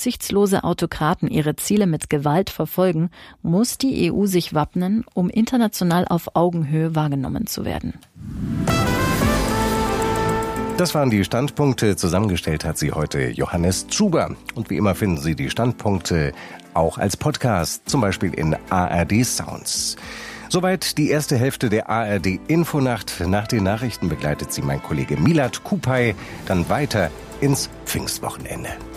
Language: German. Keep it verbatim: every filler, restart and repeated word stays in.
rücksichtslose Autokraten ihre Ziele mit Gewalt verfolgen, muss die E U sich wappnen, um international auf Augenhöhe wahrgenommen zu werden. Das waren die Standpunkte. Zusammengestellt hat sie heute Johannes Tschuber. Und wie immer finden Sie die Standpunkte auch als Podcast, zum Beispiel in A R D Sounds. Soweit die erste Hälfte der A R D Infonacht. Nach den Nachrichten begleitet sie mein Kollege Milad Kupay dann weiter ins Pfingstwochenende.